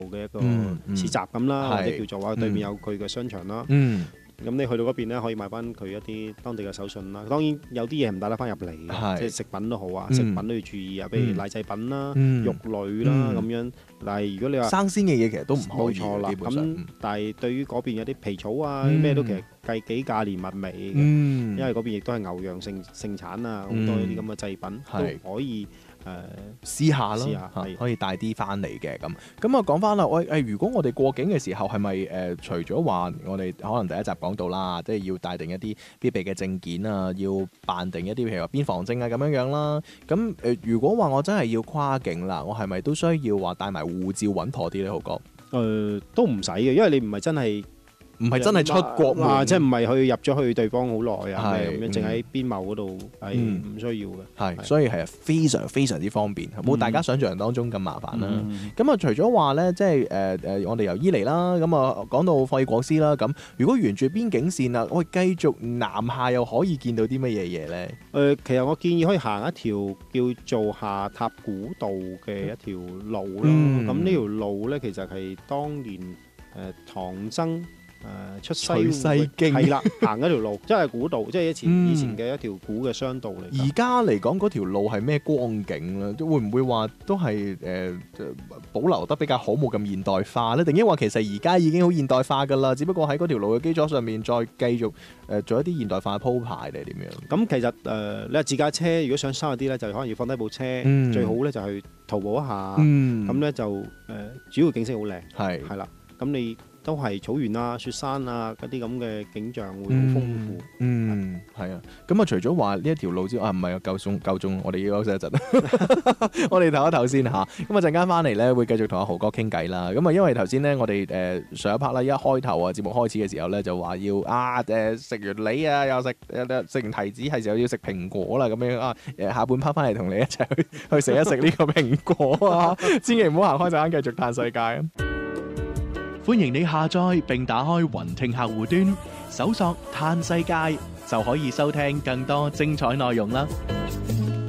嘅一個市集咁啦，或者叫做話對面有佢嘅商場啦。咁你去到嗰邊咧，可以買翻佢一啲當地嘅手信啦。當然有啲嘢唔帶得翻入嚟嘅，即係食品都好啊，食品都要注意啊，譬如奶製品啦、肉類啦咁樣。但係如果你話生鮮嘅嘢其實都唔可以， 冇錯啦。咁但係對於嗰邊有啲皮草啊，咩都其實計幾價年物味嘅，因為嗰邊亦都係牛羊盛產啊，好多呢啲咁嘅製品都可以。 試下咯，可以帶啲翻嚟嘅咁。咁啊講翻啦，喂如果我哋過境嘅時候係咪除咗話我哋可能第一集講到啦，即係要帶定一啲必備嘅證件啊，要辦定一啲譬如話邊防證啊咁樣啦。咁如果話我真係要跨境啦，我係咪都需要話帶埋護照穩妥啲咧？浩哥， 都唔使嘅，因為你唔係真係出國嘛，即係唔係入咗去對方好耐啊，咁樣淨喺邊貿嗰度係唔需要嘅。 係，所以係非常非常之方便，冇大家想象當中咁麻煩啦。咁啊，除咗話咧，即係我哋由伊犁啦，咁啊講到霍爾果斯啦，咁如果沿住邊境線啊，我繼續南下又可以見到啲乜嘢嘢咧？ 其實我建議可以行一條叫做下塔古道嘅一條路啦。咁呢條路咧，其實係當年唐僧出西經係啦，行嗰條路，即係古道，即係以前嘅一條古嘅商道嚟。 而家嚟講嗰條路係咩光景咧？會唔會話都係保留得比較好，冇咁現代化咧？定抑或其實而家已經好現代化㗎啦？只不過喺嗰條路嘅基礎上面再繼續做一啲現代化嘅鋪排定係點樣？ 咁其實你話自駕車如果想收一啲咧，就可能要放低部車，最好咧就去徒步一下。咁咧就主要景色好靚，係啦。咁你都係草原啊、雪山啊嗰啲咁嘅景象會好豐富。 係啊。咁啊，除咗話呢一條路之外，唔係夠鐘，我哋要休息一陣。我哋唞一唞先嚇。咁啊，陣間翻嚟咧，會繼續同阿豪哥傾偈啦。咁啊，因為頭先咧，我哋上一 part 啦，一開頭啊節目開始嘅時候咧，就話要食完梨啊，又食完提子，係時候要食蘋果啦咁樣啊。下半 part 翻嚟同你一齊去食一食呢個蘋果啊！千祈唔好行開，陣間繼續嘆世界啊！ 歡迎你下載並打開雲聽客戶端，搜索嘆世界就可以收聽更多精彩內容啦！